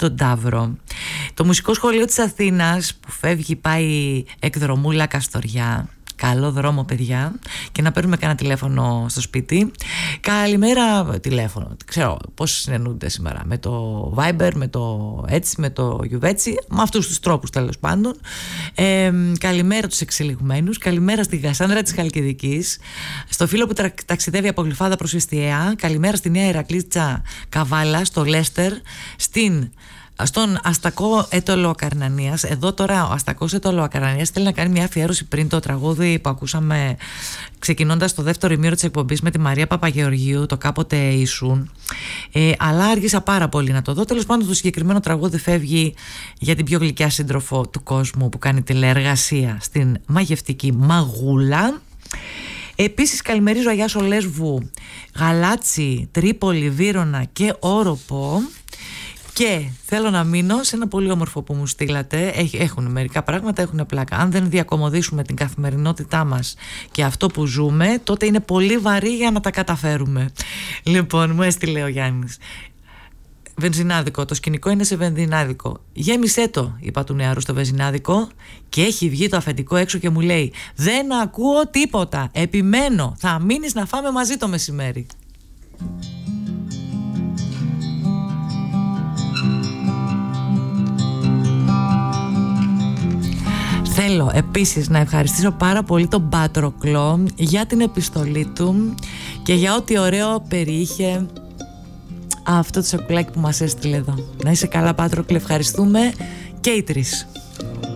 τον Ταύρο. Το Μουσικό Σχολείο της Αθήνας που φεύγει, πάει εκδρομούλα Καστοριά. Καλό δρόμο, παιδιά, και να παίρνουμε κανένα τηλέφωνο στο σπίτι. Καλημέρα, τηλέφωνο. Ξέρω πώς συνεννοούνται σήμερα. Με το Viber, με το έτσι, με το Γιουβέτσι, με αυτούς τους τρόπους τέλος πάντων. Καλημέρα τους εξελιγμένους. Καλημέρα στη Κασάνδρα της Χαλκιδικής. Στο φίλο που ταξιδεύει από Γλυφάδα προς Ιστιαία. Καλημέρα στη Νέα Ηρακλήτσα Καβάλα, στο Λέστερ, στον Αστακό Έτωλο Ακαρνανίας. Εδώ τώρα ο Αστακός Έτωλο Ακαρνανίας θέλει να κάνει μια αφιέρωση πριν το τραγούδι που ακούσαμε ξεκινώντας το δεύτερο ημίωρο της εκπομπής με τη Μαρία Παπαγεωργίου, το Κάποτε Ήσουν, αλλά άργησα πάρα πολύ να το δω. Τέλος πάντων, το συγκεκριμένο τραγούδι φεύγει για την πιο γλυκιά σύντροφο του κόσμου που κάνει τηλεεργασία στην μαγευτική Μαγούλα. Επίσης καλημερίζω Αγιάσο Λέσβου, Γαλάτσι, Τρίπολη, Βύρωνα και Όροπο. Και θέλω να μείνω σε ένα πολύ όμορφο που μου στείλατε. Έχουν μερικά πράγματα, έχουν πλάκα. Αν δεν διακομωδήσουμε την καθημερινότητά μας και αυτό που ζούμε, τότε είναι πολύ βαρύ για να τα καταφέρουμε. Λοιπόν, μου έστειλε ο Γιάννης. Βενζινάδικο, το σκηνικό είναι σε βενζινάδικο. Γέμισέ το, είπα του νεαρού στο βενζινάδικο, και έχει βγει το αφεντικό έξω και μου λέει: δεν ακούω τίποτα. Επιμένω, θα μείνεις να φάμε μαζί το μεσημέρι. Θέλω επίσης να ευχαριστήσω πάρα πολύ τον Πάτροκλο για την επιστολή του και για ό,τι ωραίο περιείχε αυτό το σοκολάκι που μας έστειλε εδώ. Να είσαι καλά, Πάτροκλε, ευχαριστούμε και οι τρεις.